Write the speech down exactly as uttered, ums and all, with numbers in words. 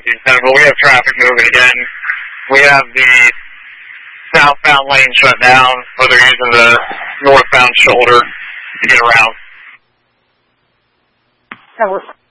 Northeast ten, but we have traffic moving again. We have the southbound lane shut down, but they're using the northbound shoulder to get around. Yeah, we're